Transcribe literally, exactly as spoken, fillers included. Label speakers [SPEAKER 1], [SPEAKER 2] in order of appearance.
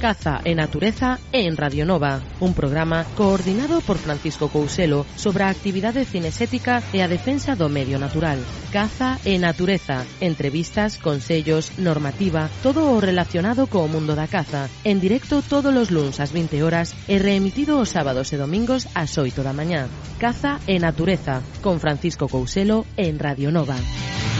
[SPEAKER 1] Caza e Natureza en Radio Nova, un programa coordinado por Francisco Couselo sobre a actividade cinesética e a defensa do medio natural. Caza e Natureza, entrevistas, consellos, normativa, todo o relacionado co mundo da caza, en directo todos os luns ás vinte horas e reemitido os sábados e domingos ás oito da mañá. Caza e Natureza, con Francisco Couselo en Radio Nova.